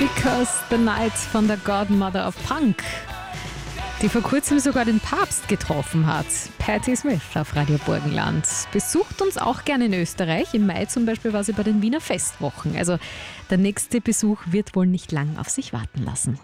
Because the Night von der Godmother of Punk, die vor kurzem sogar den Papst getroffen hat. Patti Smith auf Radio Burgenland. Besucht uns auch gerne in Österreich. Im Mai zum Beispiel war sie bei den Wiener Festwochen. Also der nächste Besuch wird wohl nicht lang auf sich warten lassen.